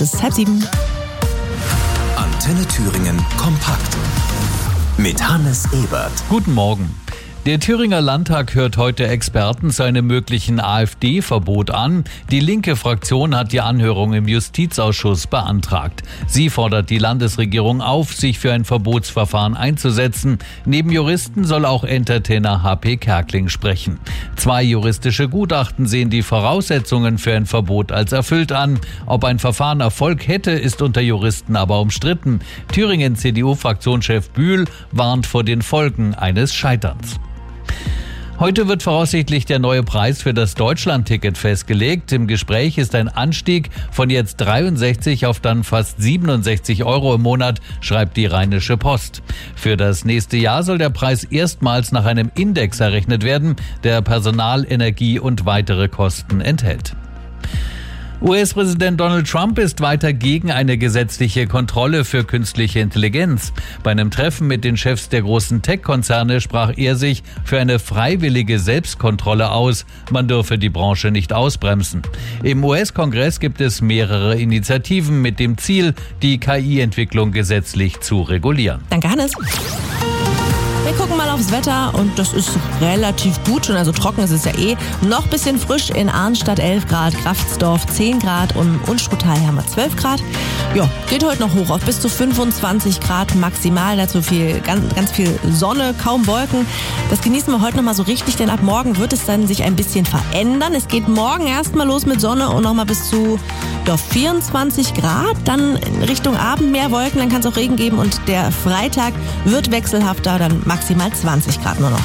Es ist 6:30. Antenne Thüringen kompakt mit Hannes Ebert. Guten Morgen. Der Thüringer Landtag hört heute Experten zu einem möglichen AfD-Verbot an. Die linke Fraktion hat die Anhörung im Justizausschuss beantragt. Sie fordert die Landesregierung auf, sich für ein Verbotsverfahren einzusetzen. Neben Juristen soll auch Entertainer HP Kerkeling sprechen. 2 juristische Gutachten sehen die Voraussetzungen für ein Verbot als erfüllt an. Ob ein Verfahren Erfolg hätte, ist unter Juristen aber umstritten. Thüringen-CDU-Fraktionschef Bühl warnt vor den Folgen eines Scheiterns. Heute wird voraussichtlich der neue Preis für das Deutschland-Ticket festgelegt. Im Gespräch ist ein Anstieg von jetzt 63 auf dann fast 67 € im Monat, schreibt die Rheinische Post. Für das nächste Jahr soll der Preis erstmals nach einem Index errechnet werden, der Personal, Energie und weitere Kosten enthält. US-Präsident Donald Trump ist weiter gegen eine gesetzliche Kontrolle für künstliche Intelligenz. Bei einem Treffen mit den Chefs der großen Tech-Konzerne sprach er sich für eine freiwillige Selbstkontrolle aus. Man dürfe die Branche nicht ausbremsen. Im US-Kongress gibt es mehrere Initiativen mit dem Ziel, die KI-Entwicklung gesetzlich zu regulieren. Danke, Hannes. Wir gucken mal aufs Wetter und das ist relativ gut schon, also trocken ist es ja eh. Noch ein bisschen frisch in Arnstadt 11 Grad, Kraftsdorf 10 Grad und Unstruttal haben wir 12 Grad. Ja, geht heute noch hoch auf bis zu 25 Grad maximal, dazu ganz viel Sonne, kaum Wolken. Das genießen wir heute noch mal so richtig, denn ab morgen wird es dann sich ein bisschen verändern. Es geht morgen erstmal los mit Sonne und noch mal bis zu 24 Grad, dann in Richtung Abend mehr Wolken, dann kann es auch Regen geben und der Freitag wird wechselhafter, dann maximal 20 Grad nur noch.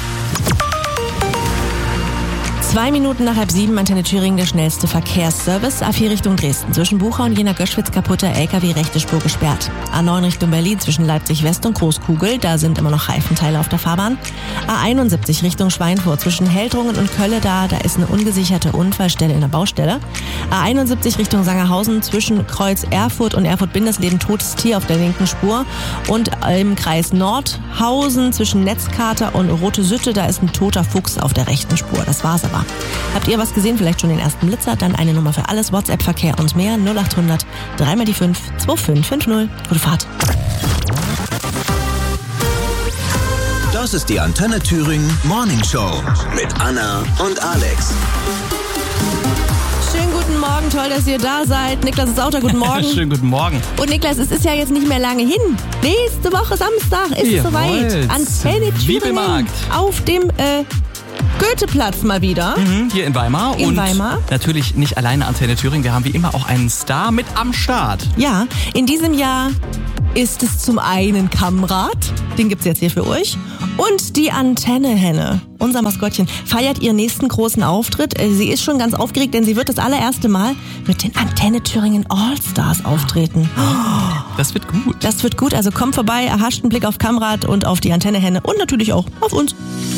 2 Minuten nach 6:30, Antenne Thüringen, der schnellste Verkehrsservice. A4 Richtung Dresden. Zwischen Buchau und Jena-Göschwitz kaputter LKW, rechte Spur gesperrt. A9 Richtung Berlin zwischen Leipzig-West und Großkugel. Da sind immer noch Reifenteile auf der Fahrbahn. A71 Richtung Schweinfurt zwischen Heldrungen und Kölle. Da ist eine ungesicherte Unfallstelle in der Baustelle. A71 Richtung Sangerhausen zwischen Kreuz Erfurt und Erfurt-Bindesleben. Totes Tier auf der linken Spur. Und im Kreis Nordhausen zwischen Netzkater und Rote Sütte. Da ist ein toter Fuchs auf der rechten Spur. Das war's aber. Habt ihr was gesehen? Vielleicht schon den ersten Blitzer? Dann eine Nummer für alles, WhatsApp-Verkehr und mehr. 0800 3x5 2550. Gute Fahrt. Das ist die Antenne Thüringen Morning Show mit Anna und Alex. Schönen guten Morgen, toll, dass ihr da seid. Niklas ist auch da, guten Morgen. Schönen guten Morgen. Und Niklas, es ist ja jetzt nicht mehr lange hin. Nächste Woche Samstag ist es soweit. Antenne Thüringen auf dem Goetheplatz mal wieder. Hier in Weimar. Natürlich nicht alleine Antenne Thüringen. Wir haben wie immer auch einen Star mit am Start. Ja, in diesem Jahr ist es zum einen Kammrad, den gibt's jetzt hier für euch, und die Antenne-Henne, unser Maskottchen, feiert ihren nächsten großen Auftritt. Sie ist schon ganz aufgeregt, denn sie wird das allererste Mal mit den Antenne Thüringen All-Stars auftreten. Das wird gut. Das wird gut, also kommt vorbei, erhascht einen Blick auf Kammrad und auf die Antenne-Henne und natürlich auch auf uns.